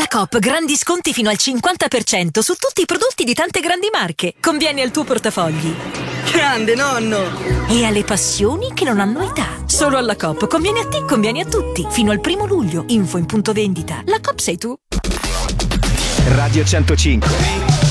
Coop grandi sconti fino al 50% su tutti i prodotti di tante grandi marche. Conviene al tuo portafogli. Grande nonno! E alle passioni che non hanno età. Solo alla Coop conviene a te, conviene a tutti. Fino al 1° luglio. Info in punto vendita. La Coop sei tu. Radio 105.